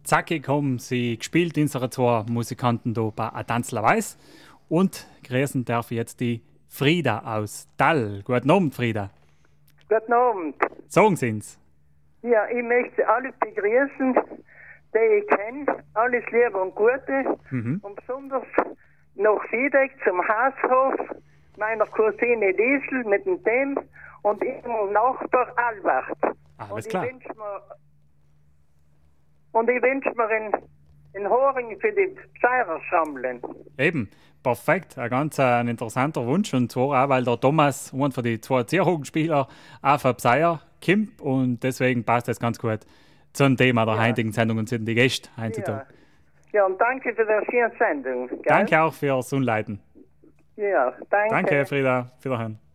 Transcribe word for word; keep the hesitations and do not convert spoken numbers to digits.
zackig haben sie gespielt, unsere zwei Musikanten da bei Adanzler Weiß. Und grüßen darf ich jetzt die Frieda aus Dall. Guten Abend, Frieda. Guten Abend. Sagen Sie's. Ja, ich möchte alle begrüßen, die ich kenne. Alles Liebe und Gute. Mhm. Und besonders nach Wiedeck zum Haushof meiner Cousine Liesel mit dem Dem und ihrem Nachbar Albert. Alles und klar. Ich wünsch mir, und ich wünsche mir einen, einen Horing für die Pseierersammlung. Eben, perfekt. Ein ganz äh, ein interessanter Wunsch. Und zwar auch, weil der Thomas, einer von den zwei Zierhogenspieler, auch von Pseier kommt. Und deswegen passt das ganz gut zum Thema der Ja. heutigen Sendung und sind die Gäste heutzutage. Ja. ja, und danke für die schöne Sendung. Gell? Danke auch fürs Unleiten. Ja, danke. Danke, Frieda. Wiederhören.